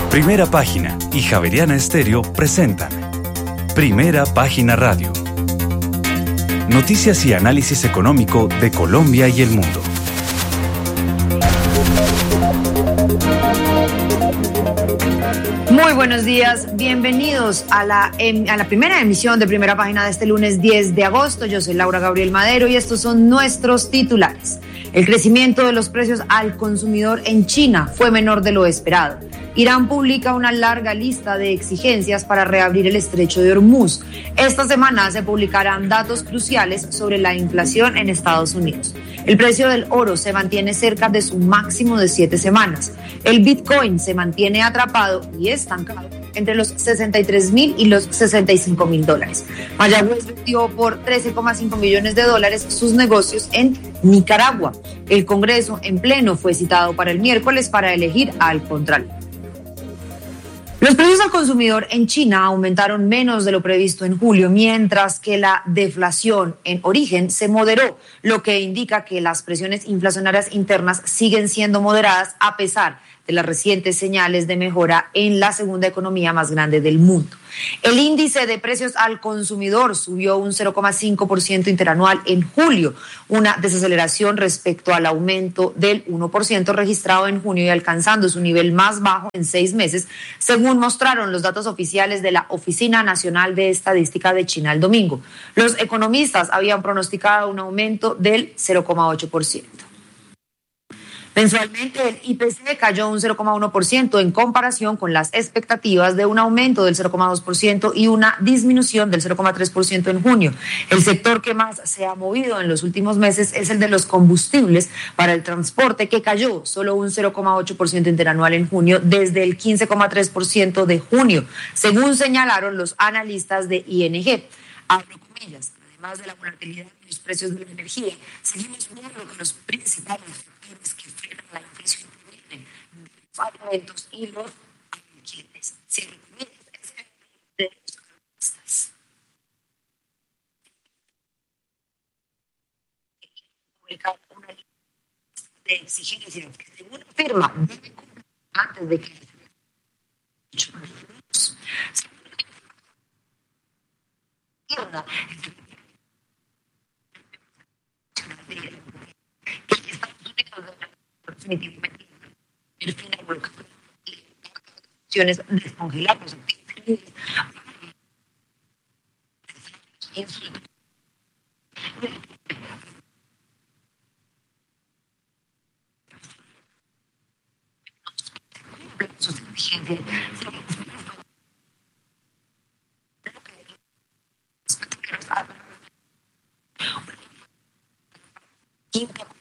Primera Página y Javeriana Estéreo presentan Primera Página Radio. Noticias y análisis económico de Colombia y el mundo. Muy buenos días, bienvenidos a la primera emisión de Primera Página de este lunes 10 de agosto. Yo soy Laura Gabriel Madero y estos son nuestros titulares. El crecimiento de los precios al consumidor en China fue menor de lo esperado. Irán publica una larga lista de exigencias para reabrir el estrecho de Hormuz. Esta semana se publicarán datos cruciales sobre la inflación en Estados Unidos. El precio del oro se mantiene cerca de su máximo de 7 semanas. El Bitcoin se mantiene atrapado y estancado entre los 63.000 y los 65.000 dólares. Mayagüez vendió por 13,5 millones de dólares sus negocios en Nicaragua. El Congreso en pleno fue citado para el miércoles para elegir al Contralor. Los precios al consumidor en China aumentaron menos de lo previsto en julio, mientras que la deflación en origen se moderó, lo que indica que las presiones inflacionarias internas siguen siendo moderadas a pesar de las recientes señales de mejora en la segunda economía más grande del mundo. El índice de precios al consumidor subió un 0,5% interanual en julio, una desaceleración respecto al aumento del 1% registrado en junio y alcanzando su nivel más bajo en 6 meses, según mostraron los datos oficiales de la Oficina Nacional de Estadística de China el domingo. Los economistas habían pronosticado un aumento del 0,8%. Mensualmente el IPC cayó un 0,1% en comparación con las expectativas de un aumento del 0,2% y una disminución del 0,3% en junio. El sector que más se ha movido en los últimos meses es el de los combustibles para el transporte, que cayó solo un 0,8% interanual en junio desde el 15,3% de junio, según señalaron los analistas de ING. Abro comillas, además de la volatilidad de los precios de la energía, seguimos viendo que los principales factores que frenan la inflación provienen de los alimentos y los alquileres. Cierro comillas, es el de los economistas. Publicar una lista de exigencias que, según afirma, debe cumplir antes de que definitivamente el fin del bloqueo y las descongelar los activos sus exigencias. Quinta